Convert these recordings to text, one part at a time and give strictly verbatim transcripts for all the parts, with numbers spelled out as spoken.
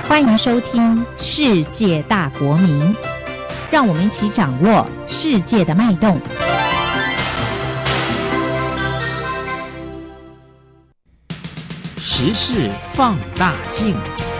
欢迎收听《世界大国民》，让我们一起掌握世界的脉动。 时事放大镜。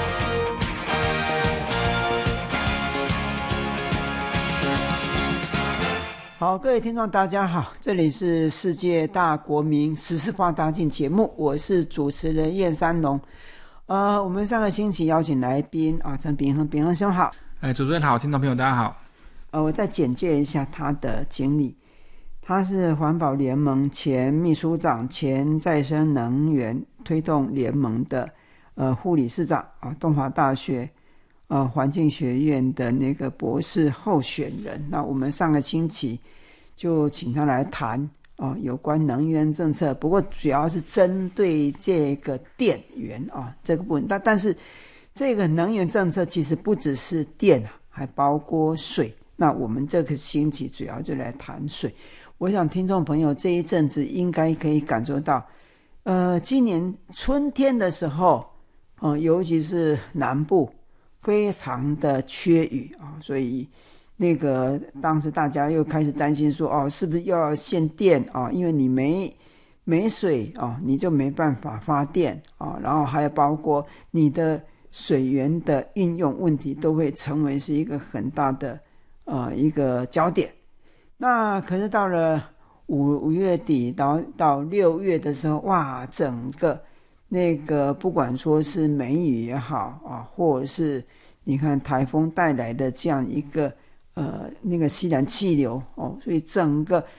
好，各位听众大家好，这里是世界大国民时事放大镜节目，我是主持人燕三龙。呃，我们上个星期邀请来宾啊，陈炳亨，炳亨兄好。 哎，主持人好，听众朋友大家好。 呃，我再简介一下他的经历。他是环保联盟前秘书长、前再生能源推动联盟的呃副理事长啊，东华大学呃环境学院的那个博士候选人。那我们上个星期就请他来谈啊有关能源政策，不过主要是针对这个电源啊这个部分。但但是这个能源政策其实不只是电，还包括水。那我们这个星期主要就来谈水。我想听众朋友这一阵子应该可以感受到，呃，今年春天的时候，呃、尤其是南部非常的缺雨啊，所以那个当时大家又开始担心说，哦，是不是又要限电啊？因为你没没水啊，你就没办法发电啊，然后还有包括你的水源的运用问题，都会成为是一个很大的呃一个焦点。那可是到了五五月底到到六月的时候，哇，整个那个不管说是梅雨也好啊，或者是你看台风带来的这样一个呃那个西南气流哦，所以整个